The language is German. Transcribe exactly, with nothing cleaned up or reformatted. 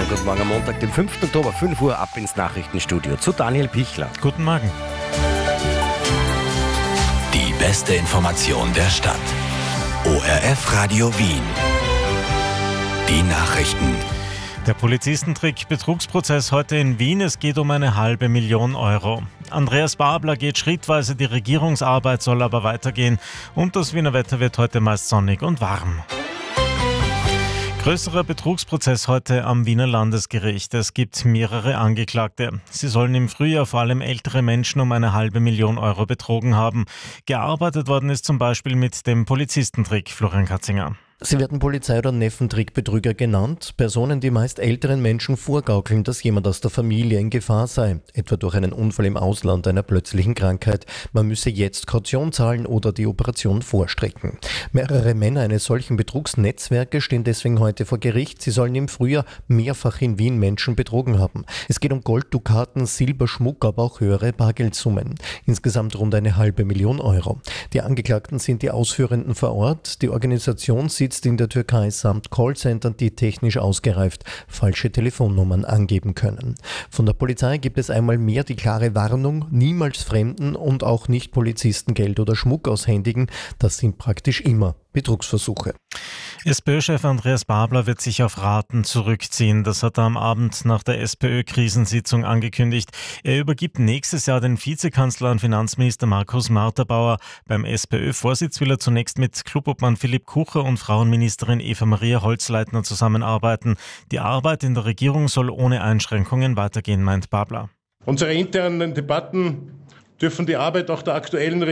Schönen guten Morgen am Montag, den fünften Oktober, fünf Uhr, ab ins Nachrichtenstudio zu Daniel Pichler. Guten Morgen. Die beste Information der Stadt. O R F Radio Wien. Die Nachrichten. Der Polizistentrick Betrugsprozess heute in Wien. Es geht um eine halbe Million Euro. Andreas Babler geht schrittweise, die Regierungsarbeit soll aber weitergehen. Und das Wiener Wetter wird heute meist sonnig und warm. Größerer Betrugsprozess heute am Wiener Landesgericht. Es gibt mehrere Angeklagte. Sie sollen im Frühjahr vor allem ältere Menschen um eine halbe Million Euro betrogen haben. Gearbeitet worden ist zum Beispiel mit dem Polizistentrick. Florian Katzinger. Sie werden Polizei- oder Neffentrickbetrüger genannt, Personen, die meist älteren Menschen vorgaukeln, dass jemand aus der Familie in Gefahr sei, etwa durch einen Unfall im Ausland, einer plötzlichen Krankheit. Man müsse jetzt Kaution zahlen oder die Operation vorstrecken. Mehrere Männer eines solchen Betrugsnetzwerkes stehen deswegen heute vor Gericht. Sie sollen im Frühjahr mehrfach in Wien Menschen betrogen haben. Es geht um Golddukaten, Silberschmuck, aber auch höhere Bargeldsummen. Insgesamt rund eine halbe Million Euro. Die Angeklagten sind die Ausführenden vor Ort. Die Organisation sitzt in der Türkei samt Callcentern, die technisch ausgereift falsche Telefonnummern angeben können. Von der Polizei gibt es einmal mehr die klare Warnung, niemals Fremden und auch nicht Polizisten Geld oder Schmuck aushändigen. Das sind praktisch immer Betrugsversuche. SPÖ-Chef Andreas Babler wird sich auf Raten zurückziehen. Das hat er am Abend nach der SPÖ-Krisensitzung angekündigt. Er übergibt nächstes Jahr den Vizekanzler an Finanzminister Markus Marterbauer. Beim SPÖ-Vorsitz will er zunächst mit Klubobmann Philipp Kucher und Frauenministerin Eva-Maria Holzleitner zusammenarbeiten. Die Arbeit in der Regierung soll ohne Einschränkungen weitergehen, meint Babler. Unsere internen Debatten dürfen die Arbeit auch der aktuellen